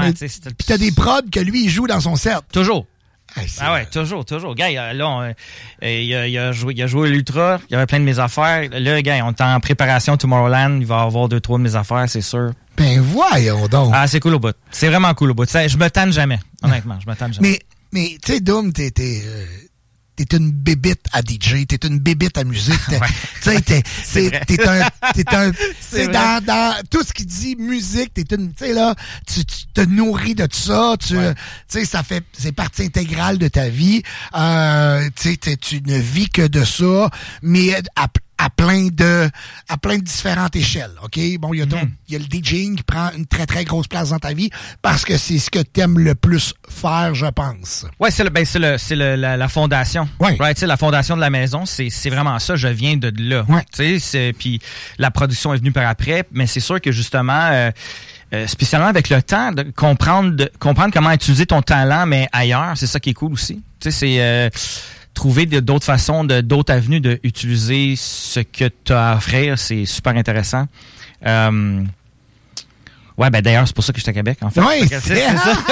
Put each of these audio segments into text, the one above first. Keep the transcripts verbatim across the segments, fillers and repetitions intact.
mais, pis t'as des prods que lui, il joue dans son set. Toujours. Hey, ah ouais, toujours, toujours. Gars, là, on, euh, il, a, il, a joué, il a joué l'Ultra, il y avait plein de mes affaires. Là, gars, on est en préparation Tomorrowland, il va avoir deux, trois de mes affaires, c'est sûr. Ben voyons donc. Ah, c'est cool au bout. C'est vraiment cool au bout. Je me tanne jamais, honnêtement, je me tanne jamais. Mais, mais tu sais, Doom, t'es... t'es euh... T'es une bébite à D J, t'es une bébite à musique. T'es, ouais. t'sais, t'es, c'est, t'es un, t'es un, c'est dans, dans tout ce qui dit musique, t'es une, tu sais là, tu, tu te nourris de tout ça, tu, ouais. tu sais, ça fait, c'est partie intégrale de ta vie. Euh, tu sais, tu ne vis que de ça, mais à, à plein de, à plein de différentes échelles, ok? Bon, il y a ton, il mm. y a le DJing qui prend une très très grosse place dans ta vie parce que c'est ce que t'aimes le plus faire, je pense. Ouais, c'est le, ben c'est le, c'est le, la, la fondation. Ouais. Right, tu sais, la fondation de la maison, c'est, c'est vraiment ça. Je viens de là. Ouais. Tu sais, c'est, puis la production est venue par après, mais c'est sûr que justement. Euh, Euh, spécialement avec le temps, de comprendre, de, comprendre comment utiliser ton talent, mais ailleurs, c'est ça qui est cool aussi. Tu sais, c'est euh, trouver de, d'autres façons, de, d'autres avenues d'utiliser ce que tu as à offrir, c'est super intéressant. Euh, ouais, ben d'ailleurs, c'est pour ça que j'étais à Québec, en fait. Oui, c'est, c'est, c'est ça.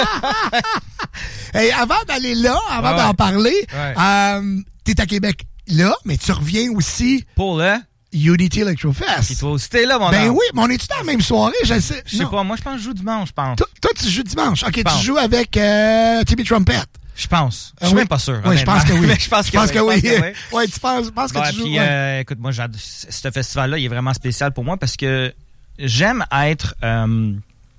Hey, avant d'aller là, avant ouais, d'en parler, ouais. euh, t'es à Québec là, mais tu reviens aussi... Pour le... Unity Electrofest. Et toi aussi, t'es là, mon Ben homme. oui, mais on est-tu dans la même soirée? Je sais. Je sais pas, moi, je pense que je joue dimanche, je pense. Toi, toi tu joues dimanche. OK, tu joues avec euh, Timmy Trumpet. Je pense. Je euh, suis oui. même pas sûr. Oui, je pense que oui. je pense que, je pense oui. que oui. Que oui. Ouais, tu penses, penses que bah, tu joues. Puis, ouais. euh, écoute, moi, j'ad... ce festival-là, il est vraiment spécial pour moi parce que j'aime être euh,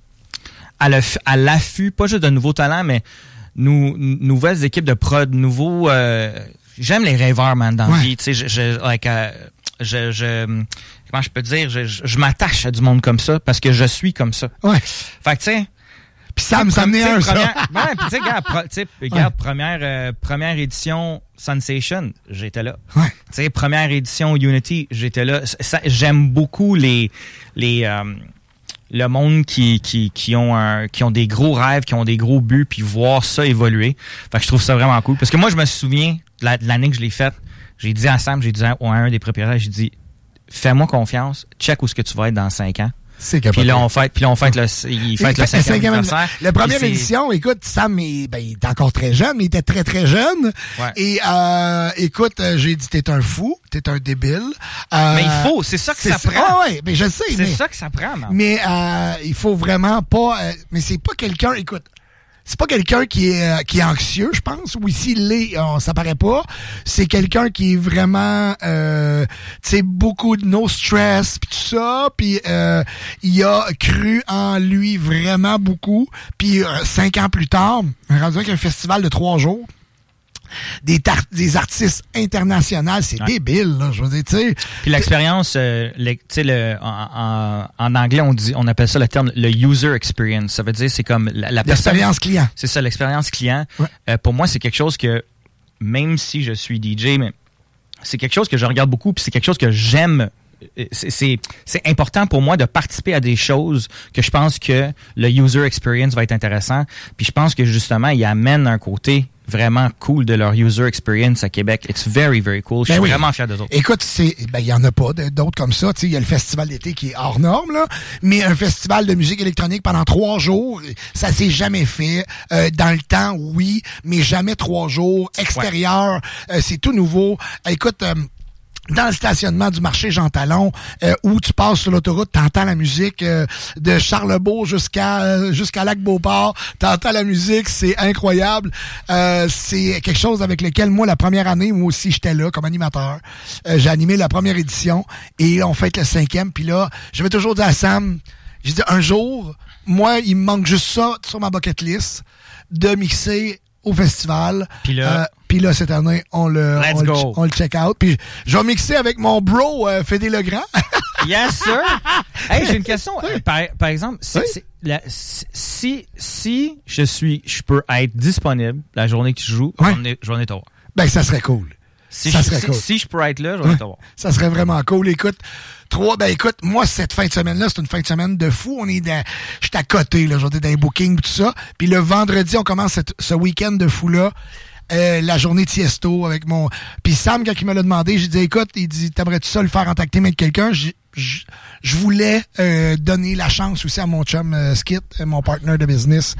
à, l'affût, à l'affût, pas juste de nouveaux talents, mais nou, nouvelles équipes de prod, nouveaux... Euh, j'aime les rêveurs, man, dans la ouais. vie. Tu sais, je, je, like, euh, je, je, comment je peux dire, je, je, je m'attache à du monde comme ça parce que je suis comme ça. Ouais. Fait que, tu sais... Puis ça me s'amenait un, ça. Ouais, puis tu sais, regarde, pro, regarde ouais. première, euh, première édition Sensation, j'étais là. Ouais. Tu sais, première édition Unity, j'étais là. Ça, j'aime beaucoup les... les euh, le monde qui qui qui ont un, qui ont des gros rêves, qui ont des gros buts, puis voir ça évoluer. Fait que je trouve ça vraiment cool. Parce que moi, je me souviens de, la, de l'année que je l'ai faite. J'ai dit à Sam, j'ai dit à un des propriétaires, j'ai dit, fais-moi confiance, check où est-ce que tu vas être dans cinq ans. C'est capoté. Puis là, on fête, puis là, on fête le, il fête le cinquième anniversaire. La première édition, écoute, Sam, il, ben, il est encore très jeune, mais il était très, très jeune. Ouais. Et, euh, écoute, j'ai dit, t'es un fou, t'es un débile. Euh, mais il faut, c'est ça que ça prend. Ah ouais, mais je sais. C'est mais, ça que ça prend, man. Mais, euh, il faut vraiment pas, euh, mais c'est pas quelqu'un, écoute, c'est pas quelqu'un qui est qui est anxieux, je pense, ou ici il l'est, on, ça paraît pas. C'est quelqu'un qui est vraiment, euh, tu sais, beaucoup de no stress pis tout ça, puis euh, il a cru en lui vraiment beaucoup. Puis euh, cinq ans plus tard, rendu avec un festival de trois jours. Des, tar- des artistes internationaux, c'est ouais. débile, là, je veux dire, tu sais. Puis l'expérience, euh, tu sais, le, en, en, en anglais, on dit, on appelle ça le terme le user experience. Ça veut dire, c'est comme la, la l'expérience personne, client. C'est ça, l'expérience client. Ouais. Euh, pour moi, c'est quelque chose que, même si je suis D J, mais c'est quelque chose que je regarde beaucoup, puis c'est quelque chose que j'aime. C'est, c'est, c'est important pour moi de participer à des choses que je pense que le user experience va être intéressant. Puis je pense que justement, il amène un côté vraiment cool de leur user experience à Québec. It's very, very cool. Je ben suis oui. vraiment fier d'eux autres. Écoute, c'est, ben, il y en a pas d'autres comme ça. Tu sais, il y a le festival d'été qui est hors norme, là. Mais un festival de musique électronique pendant trois jours, ça s'est jamais fait. Euh, dans le temps, oui, mais jamais trois jours. Extérieur, ouais. euh, c'est tout nouveau. Écoute, euh, dans le stationnement du marché Jean Talon, euh, où tu passes sur l'autoroute, t'entends la musique euh, de Charlebourg jusqu'à euh, jusqu'à Lac-Beauport, t'entends la musique, c'est incroyable. Euh, c'est quelque chose avec lequel moi, la première année, moi aussi, j'étais là comme animateur. Euh, j'ai animé la première édition et on fête le cinquième. Puis là, je vais toujours dire à Sam, j'ai dit un jour, moi, il me manque juste ça sur ma bucket list, de mixer au festival. Puis là... Euh, Puis là, cette année, on le, on le, on le check out. Puis je vais mixer avec mon bro, euh, Fédé Legrand. Yes, sir. Hey, j'ai une question. Oui. Par, par exemple, si, oui. c'est, la, si, si je suis, je peux être disponible la journée que tu joues, oui. je vais venir te voir. Ben, ça serait cool. Si ça je, serait si, cool. Si je peux être là, je vais venir te voir. Ça serait vraiment cool. Écoute, trois, ben écoute, moi, cette fin de semaine-là, c'est une fin de semaine de fou. On est dans, je suis à côté, là, j'étais dans les bookings, tout ça. Puis le vendredi, on commence cette, ce week-end de fou-là. Euh, la journée de Tiesto avec mon... Puis Sam, quand il me l'a demandé, j'ai dit, écoute, il dit, t'aimerais-tu ça le faire en tactime avec quelqu'un? Je voulais euh, donner la chance aussi à mon chum euh, Skit, mon partner de business,